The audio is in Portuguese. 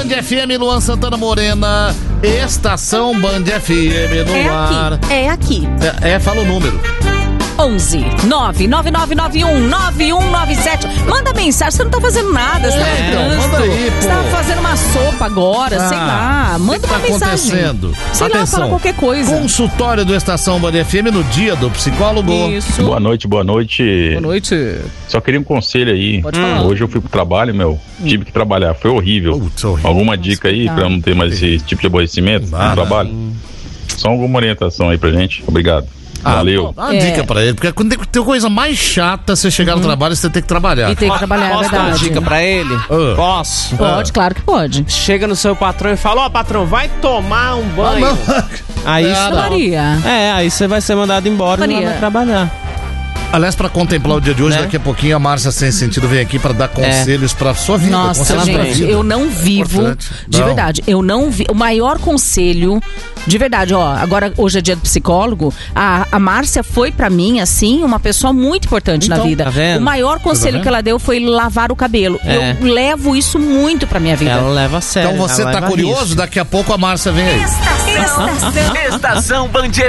FM, Luan Santana Morena, Estação Band FM no ar. É aqui. Fala o número. 11 99991 9197. Manda mensagem, você não tá fazendo nada, você tá no trânsito. Manda aí, pô. Você tá fazendo uma sopa agora, sei lá. Manda uma mensagem. Acontecendo? Sei Atenção. lá, fala qualquer coisa. Consultório do Estação Band FM no dia do psicólogo. Isso. Boa noite. Boa noite. Só queria um conselho aí. Pode falar. Hoje eu fui pro trabalho, tive que trabalhar, foi horrível. Putz, horrível. Alguma dica aí pra eu não ter mais esse tipo de aborrecimento no trabalho? Só alguma orientação aí pra gente. Obrigado. Valeu. Dá uma dica pra ele, porque quando tem coisa mais chata, você chegar no trabalho, você tem que trabalhar. E tem que trabalhar, é Posso dar uma verdade. dica pra ele? Posso? Pode, claro que pode. Chega no seu patrão e fala, ó, patrão, vai tomar um banho. Aí, Maria. aí você vai ser mandado embora e não vai trabalhar. Aliás, pra contemplar o dia de hoje, daqui a pouquinho a Márcia Sem Sentido vem aqui pra dar conselhos pra sua vida. Nossa, conselhos pra gente, vida. eu não vivo, Importante. de Não. verdade, eu não vi. O maior conselho, de verdade, ó, agora hoje é dia do psicólogo, a Márcia foi pra mim, assim, uma pessoa muito importante na vida. Tá vendo? O maior conselho que ela deu foi lavar o cabelo. Eu levo isso muito pra minha vida. Ela leva a sério. Então você ela tá leva curioso? risco. Daqui a pouco a Márcia vem aí. Estação Band